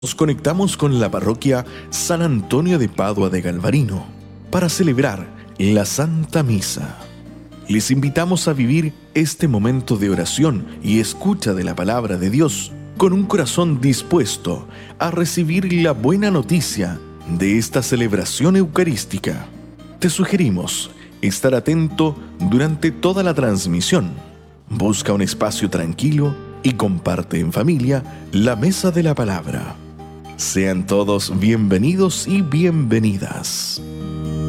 Nos conectamos con la parroquia San Antonio de Padua de Galvarino para celebrar la Santa Misa. Les invitamos a vivir este momento de oración y escucha de la palabra de Dios con un corazón dispuesto a recibir la buena noticia de esta celebración eucarística. Te sugerimos estar atento durante toda la transmisión. Busca un espacio tranquilo y comparte en familia la mesa de la palabra. Sean todos bienvenidos y bienvenidas.